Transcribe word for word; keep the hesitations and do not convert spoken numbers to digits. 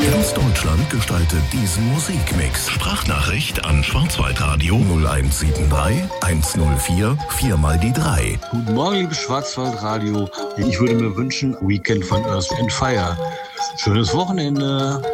Ganz Deutschland gestaltet diesen Musikmix. Sprachnachricht an Schwarzwaldradio null eins sieben drei eins null vier vier mal die drei. Guten Morgen, liebes Schwarzwaldradio. Ich würde mir wünschen, Weekend von Earth and Fire. Schönes Wochenende.